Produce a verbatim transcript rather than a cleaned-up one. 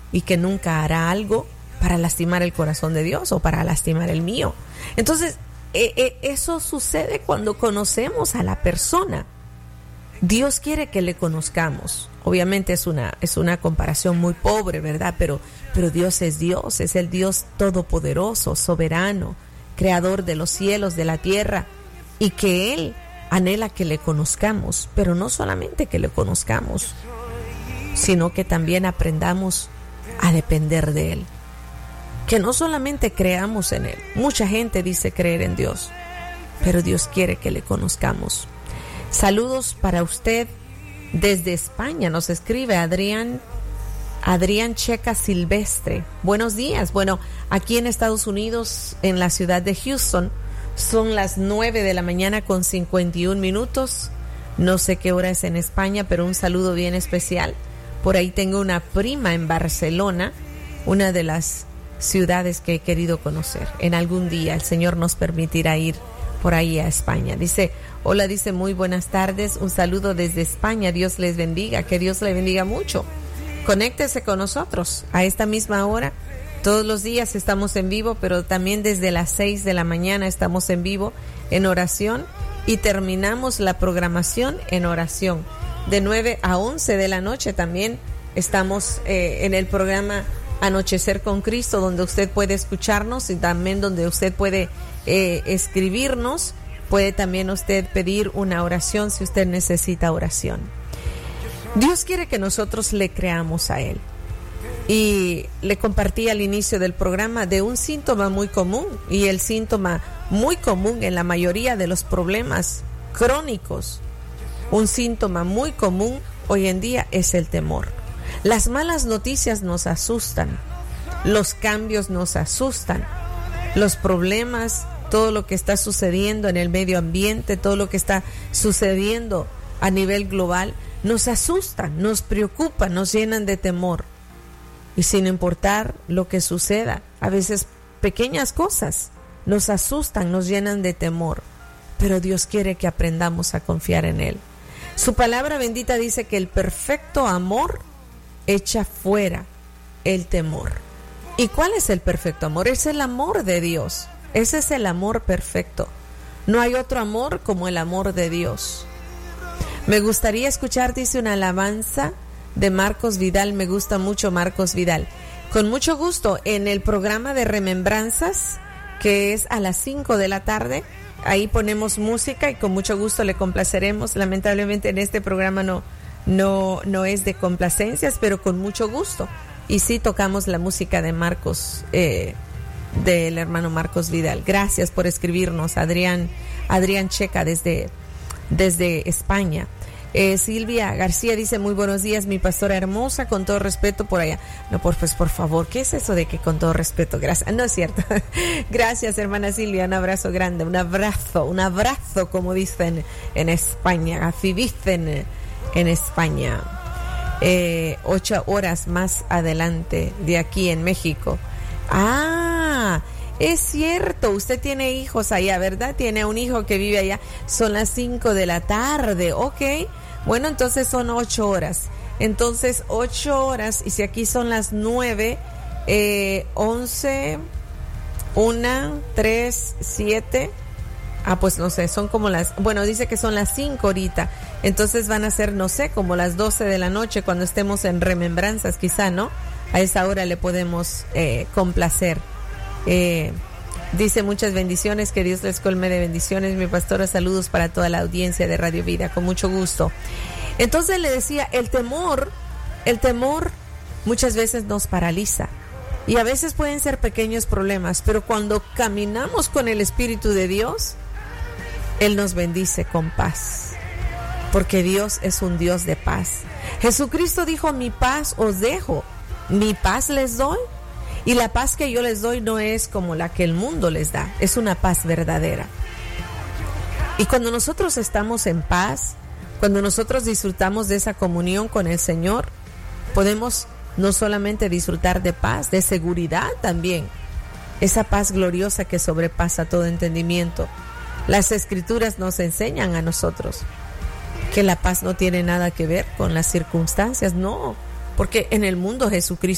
y que nunca hará algo para lastimar el corazón de Dios o para lastimar el mío. Entonces, eh, eh, eso sucede cuando conocemos a la persona. Dios quiere que le conozcamos. Obviamente es una, es una comparación muy pobre, ¿verdad? Pero, pero Dios es Dios, es el Dios todopoderoso, soberano, creador de los cielos, de la tierra, y que Él anhela que le conozcamos, pero no solamente que le conozcamos, sino que también aprendamos a depender de Él. Que no solamente creamos en Él. Mucha gente dice creer en Dios, pero Dios quiere que le conozcamos. Saludos para usted desde España. Nos escribe Adrián, Adrián Checa Silvestre. Buenos días. Bueno, aquí en Estados Unidos, en la ciudad de Houston, son las nueve de la mañana con cincuenta y un minutos. No sé qué hora es en España, pero un saludo bien especial. Por ahí tengo una prima en Barcelona, una de las ciudades que he querido conocer. En algún día el Señor nos permitirá ir por ahí a España. Dice, hola, dice, muy buenas tardes, un saludo desde España, Dios les bendiga, que Dios le bendiga mucho. Conéctese con nosotros a esta misma hora. Todos los días estamos en vivo, pero también desde las seis de la mañana estamos en vivo en oración y terminamos la programación en oración. De nueve a once de la noche también estamos eh, en el programa Anochecer con Cristo, donde usted puede escucharnos y también donde usted puede eh, escribirnos. Puede también usted pedir una oración si usted necesita oración. Dios quiere que nosotros le creamos a Él. Y le compartí al inicio del programa de un síntoma muy común, y el síntoma muy común en la mayoría de los problemas crónicos, un síntoma muy común hoy en día es el temor. Las malas noticias nos asustan, los cambios nos asustan, los problemas, todo lo que está sucediendo en el medio ambiente, todo lo que está sucediendo a nivel global, nos asustan, nos preocupan, nos llenan de temor. Y sin importar lo que suceda, a veces pequeñas cosas nos asustan, nos llenan de temor. Pero Dios quiere que aprendamos a confiar en Él. Su palabra bendita dice que el perfecto amor echa fuera el temor. ¿Y cuál es el perfecto amor? Es el amor de Dios. Ese es el amor perfecto. No hay otro amor como el amor de Dios. Me gustaría escuchar, dice, una alabanza de Marcos Vidal. Me gusta mucho Marcos Vidal. Con mucho gusto, en el programa de Remembranzas, que es a las cinco de la tarde, ahí ponemos música y con mucho gusto le complaceremos. Lamentablemente en este programa no, no, no es de complacencias, pero con mucho gusto. Y sí tocamos la música de Marcos, eh, del hermano Marcos Vidal. Gracias por escribirnos, Adrián, Adrián Checa desde, desde España. Eh, Silvia García dice, muy buenos días, mi pastora hermosa, con todo respeto por allá. No, por, pues por favor, ¿qué es eso de que con todo respeto? Gracias. No es cierto. Gracias, hermana Silvia, un abrazo grande, un abrazo, un abrazo, como dicen en España, así dicen en España. Eh, ocho horas más adelante de aquí en México. Ah, es cierto, usted tiene hijos allá, ¿verdad? Tiene un hijo que vive allá. Son las cinco de la tarde, ok. Bueno, entonces son ocho horas. Entonces, ocho horas, y si aquí son las nueve, eh, once, una, tres, siete. Ah, pues no sé, son como las, bueno, dice que son las cinco ahorita. Entonces van a ser, no sé, como las doce de la noche cuando estemos en Remembranzas, quizá, ¿no? A esa hora le podemos eh, complacer. Eh, dice, muchas bendiciones, que Dios les colme de bendiciones, mi pastora, saludos para toda la audiencia de Radio Vida, con mucho gusto. Entonces le decía, el temor, el temor muchas veces nos paraliza, y a veces pueden ser pequeños problemas, pero cuando caminamos con el Espíritu de Dios, Él nos bendice con paz, porque Dios es un Dios de paz. Jesucristo dijo, mi paz os dejo, mi paz les doy. Y la paz que yo les doy no es como la que el mundo les da, es una paz verdadera. Y cuando nosotros estamos en paz, cuando nosotros disfrutamos de esa comunión con el Señor, podemos no solamente disfrutar de paz, de seguridad también. Esa paz gloriosa que sobrepasa todo entendimiento. Las Escrituras nos enseñan a nosotros que la paz no tiene nada que ver con las circunstancias, no, porque en el mundo Jesucristo